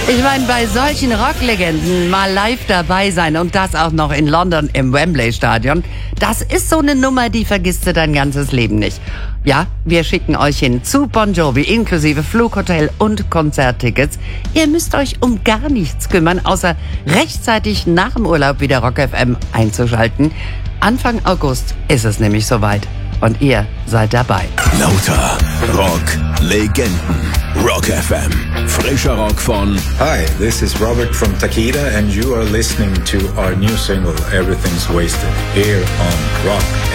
Ich meine, bei solchen Rocklegenden mal live dabei sein und das auch noch in London im Wembley-Stadion, das ist so eine Nummer, die vergisst du dein ganzes Leben nicht. Ja, wir schicken euch hin zu Bon Jovi inklusive Flughotel und Konzerttickets. Ihr müsst euch um gar nichts kümmern, außer rechtzeitig nach dem Urlaub wieder Rock FM einzuschalten. Anfang August ist es nämlich soweit. Und ihr seid dabei. Lauter Rock Legenden. Rock FM. Frischer Rock von... Hi, this is Robert from Takeda and you are listening to our new single Everything's Wasted here on Rock